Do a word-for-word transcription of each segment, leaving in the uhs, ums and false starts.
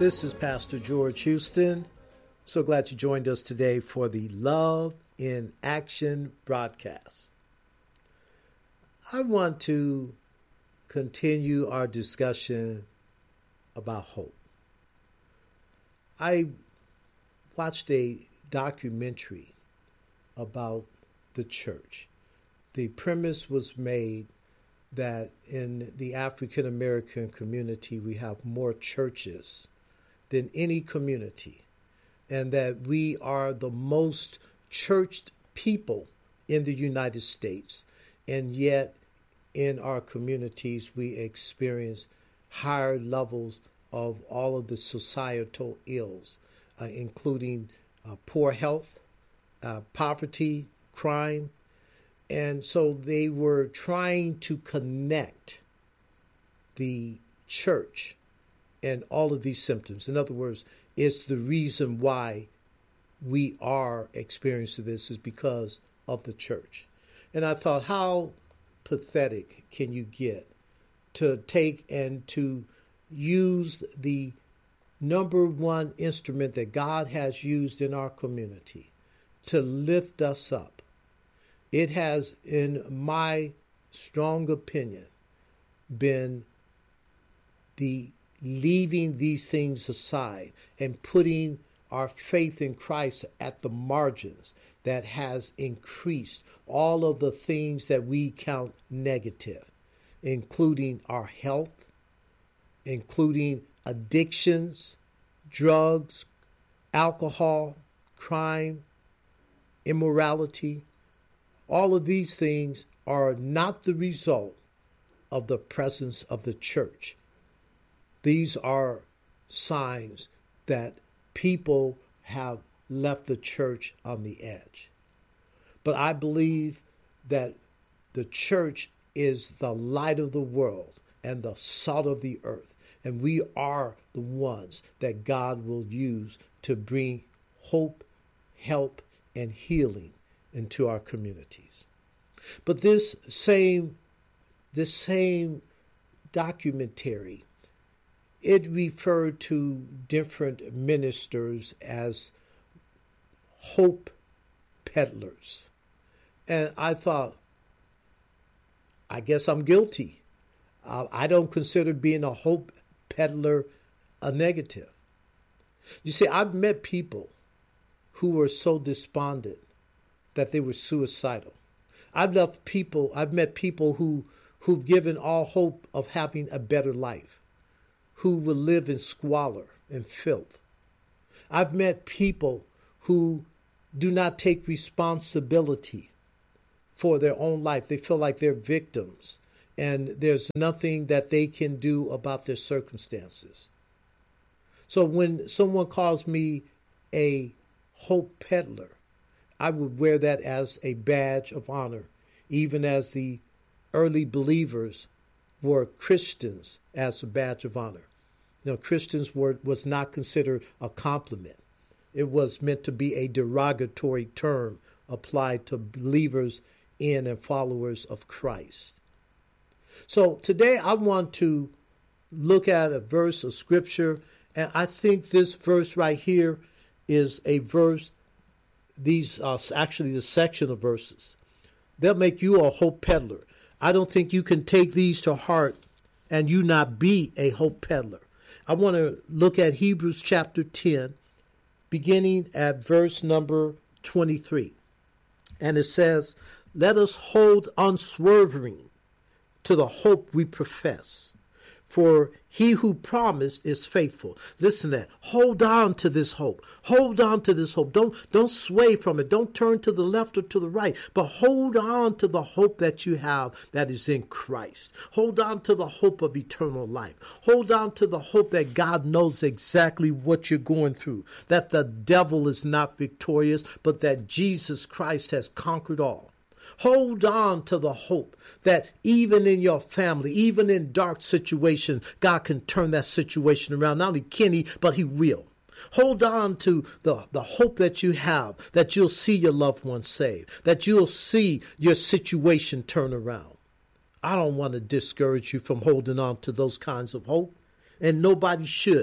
This is Pastor George Houston. So glad you joined us today for the Love in Action broadcast. I want to continue our discussion about hope. I watched a documentary about the church. The premise was made that in the African American community, we have more churches than any community, and that we are the most churched people in the United States, and yet in our communities we experience higher levels of all of the societal ills, uh, including uh, poor health, uh, poverty, crime. And so they were trying to connect the church and all of these symptoms. In other words, it's the reason why we are experiencing this is because of the church. And I thought, how pathetic can you get to take and to use the number one instrument that God has used in our community to lift us up? It has, in my strong opinion, been the leaving these things aside and putting our faith in Christ at the margins that has increased all of the things that we count negative, including our health, including addictions, drugs, alcohol, crime, immorality. All of these things are not the result of the presence of the church. These are signs that people have left the church on the edge. But I believe that the church is the light of the world and the salt of the earth. And we are the ones that God will use to bring hope, help, and healing into our communities. But this same, this same documentary, it referred to different ministers as hope peddlers. And I thought, I guess I'm guilty. Uh, I don't consider being a hope peddler a negative. You see, I've met people who were so despondent that they were suicidal. I've left people, I've met people who, who've given all hope of having a better life, who will live in squalor and filth. I've met people who do not take responsibility for their own life. They feel like they're victims and there's nothing that they can do about their circumstances. So when someone calls me a hope peddler, I would wear that as a badge of honor, even as the early believers were Christians as a badge of honor. You know, Christians were was not considered a compliment. It was meant to be a derogatory term applied to believers in and followers of Christ. So today I want to look at a verse of scripture, and I think this verse right here is a verse. These are actually the section of verses. They'll make you a hope peddler. I don't think you can take these to heart and you not be a hope peddler. I want to look at Hebrews chapter ten, beginning at verse number twenty-three. And it says, "Let us hold unswerving to the hope we profess. For he who promised is faithful." Listen to that. Hold on to this hope. Hold on to this hope. Don't, don't sway from it. Don't turn to the left or to the right. But hold on to the hope that you have that is in Christ. Hold on to the hope of eternal life. Hold on to the hope that God knows exactly what you're going through. That the devil is not victorious, but that Jesus Christ has conquered all. Hold on to the hope that even in your family, even in dark situations, God can turn that situation around. Not only can he, but he will. Hold on to the, the hope that you have, that you'll see your loved ones saved, that you'll see your situation turn around. I don't want to discourage you from holding on to those kinds of hope, and nobody should.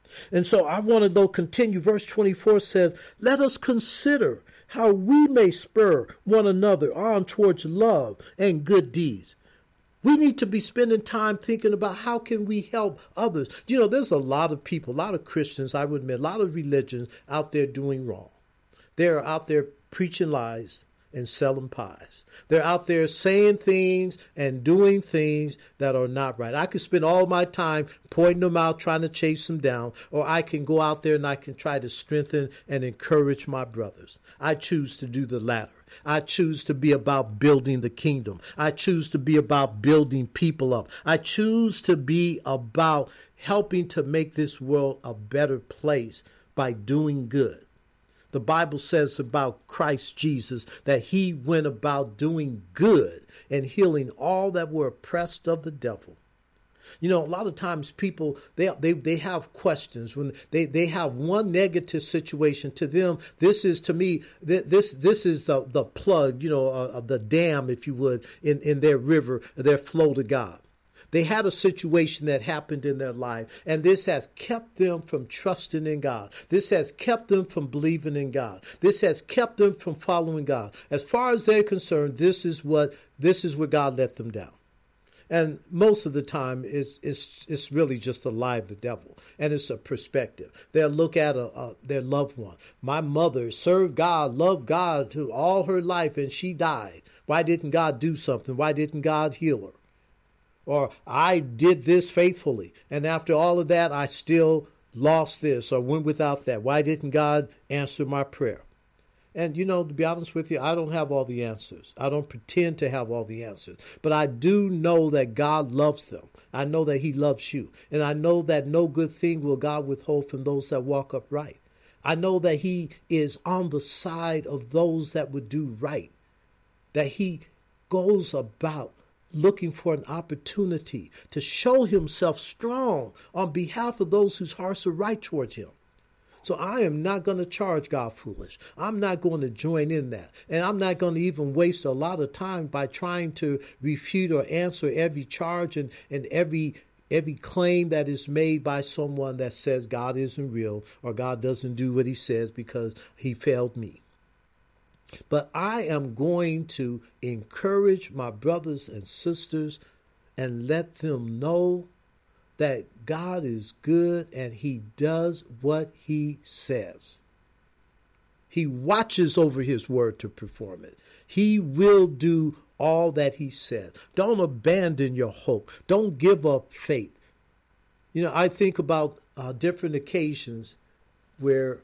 And so I want to though continue. Verse twenty-four says, let us consider how we may spur one another on towards love and good deeds. We need to be spending time thinking about how can we help others. You know, there's a lot of people, a lot of Christians, I would admit, a lot of religions out there doing wrong. They're out there preaching lies and selling pies. They're out there saying things and doing things that are not right. I could spend all my time pointing them out, trying to chase them down, or I can go out there and I can try to strengthen and encourage my brothers. I choose to do the latter. I choose to be about building the kingdom. I choose to be about building people up. I choose to be about helping to make this world a better place by doing good. The Bible says about Christ Jesus that he went about doing good and healing all that were oppressed of the devil. You know, a lot of times people, they they they have questions when they, they have one negative situation to them. This is, to me, this this is the, the plug, you know, uh, the dam, if you would, in, in their river, their flow to God. They had a situation that happened in their life, and this has kept them from trusting in God. This has kept them from believing in God. This has kept them from following God. As far as they're concerned, this is what this is where God let them down. And most of the time, it's, it's, it's really just a lie of the devil, and it's a perspective. They'll look at a, a, their loved one. My mother served God, loved God to all her life, and she died. Why didn't God do something? Why didn't God heal her? Or I did this faithfully, and after all of that, I still lost this or went without that. Why didn't God answer my prayer? And, you know, to be honest with you, I don't have all the answers. I don't pretend to have all the answers. But I do know that God loves them. I know that he loves you. And I know that no good thing will God withhold from those that walk upright. I know that he is on the side of those that would do right, that he goes about looking for an opportunity to show himself strong on behalf of those whose hearts are right towards him. So I am not going to charge God foolish. I'm not going to join in that. And I'm not going to even waste a lot of time by trying to refute or answer every charge and, and every every claim that is made by someone that says God isn't real or God doesn't do what he says because he failed me. But I am going to encourage my brothers and sisters and let them know that God is good and he does what he says. He watches over his word to perform it. He will do all that he says. Don't abandon your hope. Don't give up faith. You know, I think about uh, different occasions where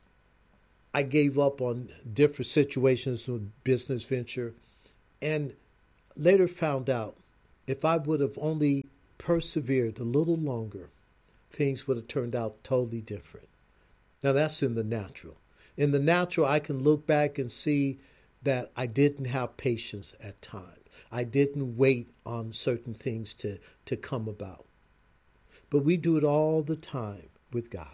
I gave up on different situations with business venture and later found out if I would have only persevered a little longer, things would have turned out totally different. Now that's in the natural. In the natural, I can look back and see that I didn't have patience at times. I didn't wait on certain things to, to come about. But we do it all the time with God.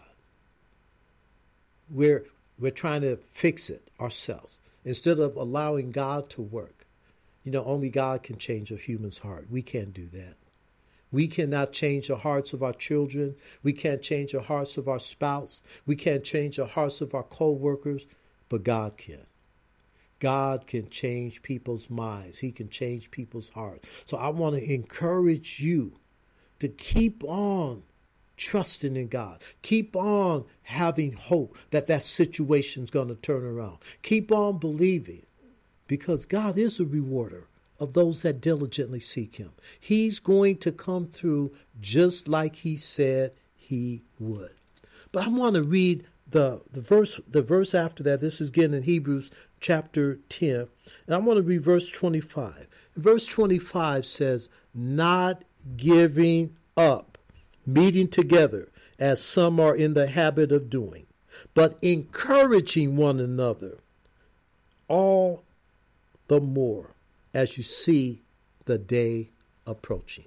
We're We're trying to fix it ourselves instead of allowing God to work. You know, only God can change a human's heart. We can't do that. We cannot change the hearts of our children. We can't change the hearts of our spouse. We can't change the hearts of our co-workers, but God can. God can change people's minds. He can change people's hearts. So I want to encourage you to keep on trusting in God. Keep on having hope that that situation's going to turn around. Keep on believing because God is a rewarder of those that diligently seek him. He's going to come through just like he said he would. But I want to read the, the verse the verse after that. This is again in Hebrews chapter ten. And I want to read verse twenty-five. Verse twenty-five says, not giving up, meeting together, as some are in the habit of doing, but encouraging one another, all the more as you see the day approaching.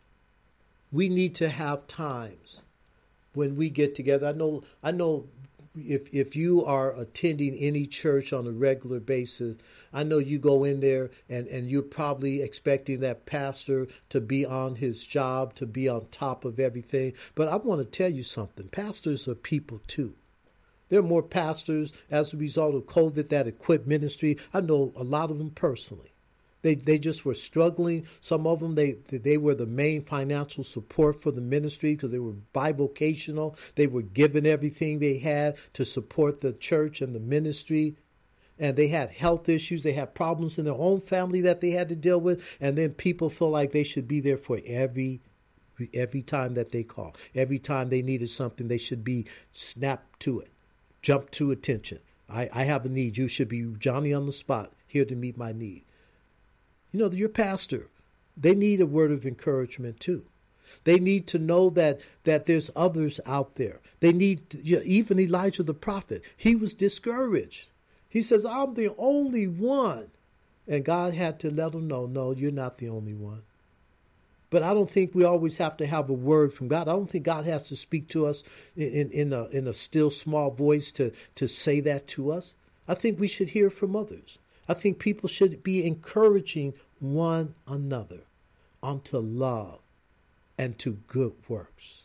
We need to have times when we get together. I know, I know if if you are attending any church on a regular basis, I know you go in there and, and you're probably expecting that pastor to be on his job, to be on top of everything. But I want to tell you something. Pastors are people too. There are more pastors as a result of COVID that have quit ministry. I know a lot of them personally. They they just were struggling. Some of them, they they were the main financial support for the ministry because they were bivocational. They were giving everything they had to support the church and the ministry. And they had health issues. They had problems in their own family that they had to deal with. And then people feel like they should be there for every every time that they call. Every time they needed something, they should be snapped to it, jump to attention. I, I have a need. You should be Johnny on the spot, here to meet my need. You know, your pastor, they need a word of encouragement too. They need to know that that there's others out there. They need, you know, even Elijah the prophet, he was discouraged. He says, I'm the only one. And God had to let him know, no, you're not the only one. But I don't think we always have to have a word from God. I don't think God has to speak to us in, in, a, in a still small voice to, to say that to us. I think we should hear from others. I think people should be encouraging one another unto love and to good works.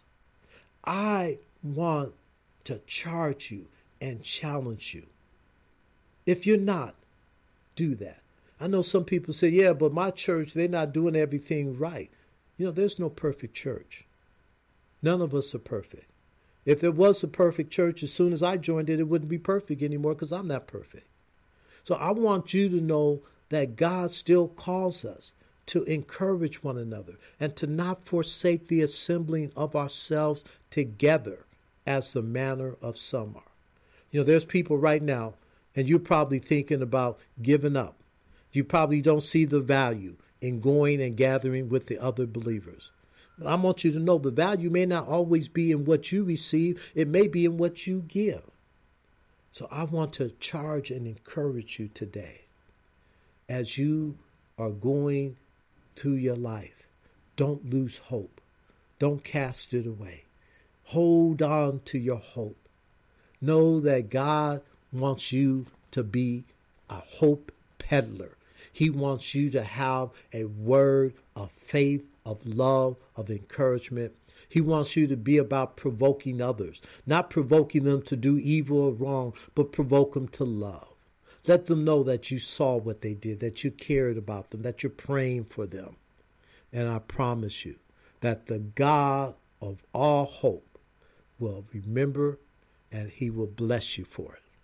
I want to charge you and challenge you. If you're not, do that. I know some people say, yeah, but my church, they're not doing everything right. You know, there's no perfect church. None of us are perfect. If there was a perfect church, as soon as I joined it, it wouldn't be perfect anymore because I'm not perfect. So I want you to know that God still calls us to encourage one another and to not forsake the assembling of ourselves together as the manner of some are. You know, there's people right now, and you're probably thinking about giving up. You probably don't see the value in going and gathering with the other believers. But I want you to know the value may not always be in what you receive. It may be in what you give. So I want to charge and encourage you today as you are going through your life. Don't lose hope. Don't cast it away. Hold on to your hope. Know that God wants you to be a hope peddler. He wants you to have a word of faith, of love, of encouragement. He wants you to be about provoking others, not provoking them to do evil or wrong, but provoke them to love. Let them know that you saw what they did, that you cared about them, that you're praying for them. And I promise you that the God of all hope will remember and he will bless you for it.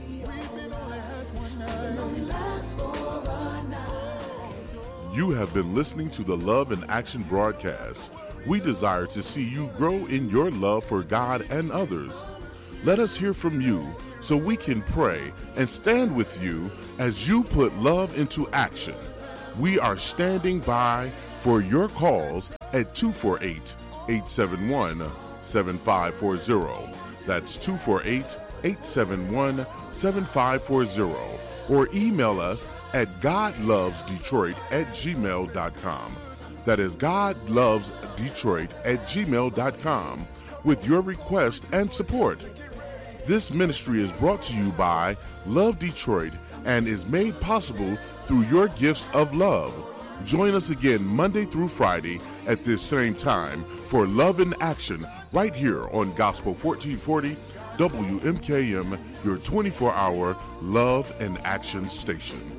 You have been listening to the Love in Action broadcast. We desire to see you grow in your love for God and others. Let us hear from you so we can pray and stand with you as you put love into action. We are standing by for your calls at two four eight, eight seven one, seven five four zero. That's two four eight, eight seven one, seven five four zero. Or email us at godlovesdetroit at gmail dot com. That is godlovesdetroit at gmail dot com with your request and support. This ministry is brought to you by Love Detroit and is made possible through your gifts of love. Join us again Monday through Friday at this same time for Love in Action right here on Gospel fourteen forty W M K M, your twenty-four hour Love and Action station.